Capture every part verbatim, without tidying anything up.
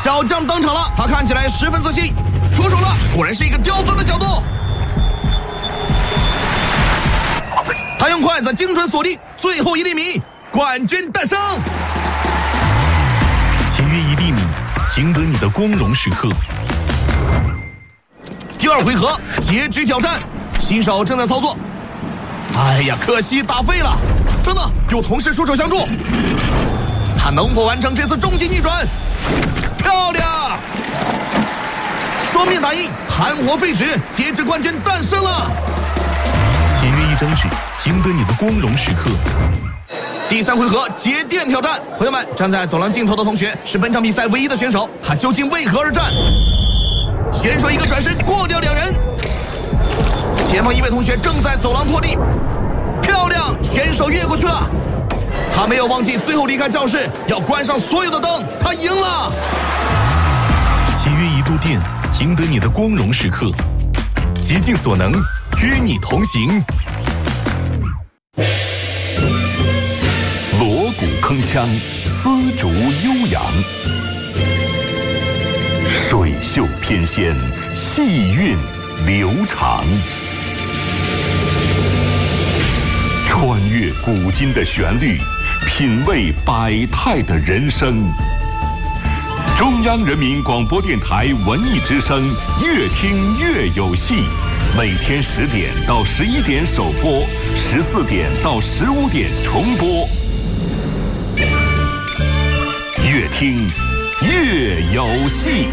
小将登场了，他看起来十分自信，出手了，果然是一个刁钻的角度。他用筷子精准锁定最后一厘米，冠军诞生。 签约一厘米，赢得你的光荣时刻。 第二回合截肢挑战，新手正在操作。哎呀，可惜打废了。等等，有同事出手相助，他能否完成这次终极逆转？漂亮！双面打印，含活废纸，截肢冠军诞生了。 签约一张纸，赢得你的光荣时刻。 第三回合节电挑战，朋友们，站在走廊尽头的同学是本场比赛唯一的选手，他究竟为何而战？选手一个转身过掉两人，前方一位同学正在走廊拖地，漂亮，选手越过去了。他没有忘记最后离开教室要关上所有的灯，他赢了。 签约一度电，赢得你的光荣时刻。竭尽所能，与你同行。 锣鼓铿锵，丝竹悠扬，水袖翩跹，细韵流长。穿越古今的旋律，品味百态的人生。中央人民广播电台文艺之声，越听越有戏。每天十点到十一点首播，十四点到十五点重播。越听越有戏。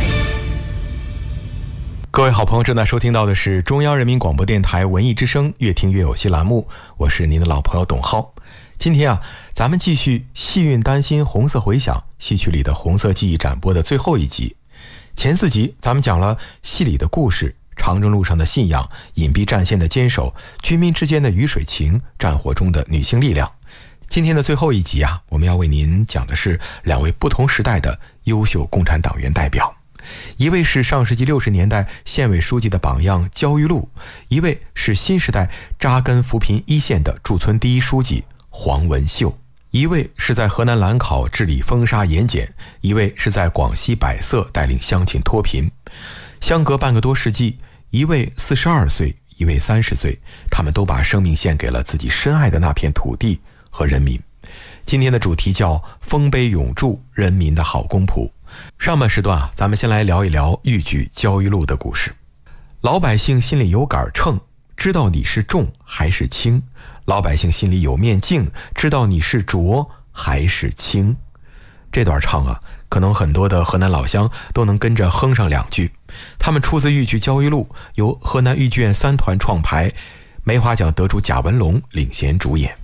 各位好朋友，正在收听到的是中央人民广播电台文艺之声越听越有戏栏目，我是您的老朋友董浩。今天啊，咱们继续戏韵丹心红色回响戏曲里的红色记忆展播的最后一集。前四集咱们讲了戏里的故事，长征路上的信仰，隐蔽战线的坚守，军民之间的鱼水情，战火中的女性力量。今天的最后一集啊，我们要为您讲的是两位不同时代的优秀共产党员代表。一位是上世纪六十年代县委书记的榜样焦裕禄，一位是新时代扎根扶贫一线的驻村第一书记黄文秀。一位是在河南兰考治理风沙盐碱，一位是在广西百色带领乡亲脱贫。相隔半个多世纪，一位四十二岁，一位三十岁，他们都把生命献给了自己深爱的那片土地和人民。今天的主题叫丰碑永驻，人民的好公仆。上半时段啊，咱们先来聊一聊豫剧焦裕禄的故事。老百姓心里有杆秤，知道你是重还是轻；老百姓心里有面镜，知道你是浊还是清。这段唱啊，可能很多的河南老乡都能跟着哼上两句。他们出自豫剧焦裕禄，由河南豫剧院三团创排，梅花奖得主贾文龙领衔主演。